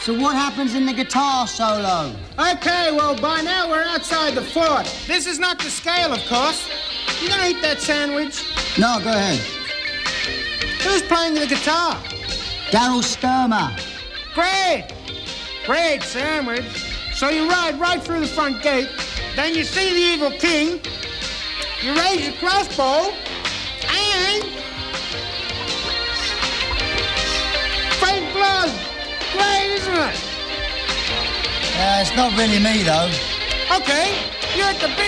So what happens in the guitar solo? Okay, well, by now we're outside the fort. This is not the scale, of course. You gonna eat that sandwich? No, go ahead. Who's playing the guitar? Daryl Sturmer. Great sandwich. So you ride right through the front gate, then you see the evil king, you raise your crossbow, and... faint blood! Great, isn't it? It's not really me, though. Okay, you're at the big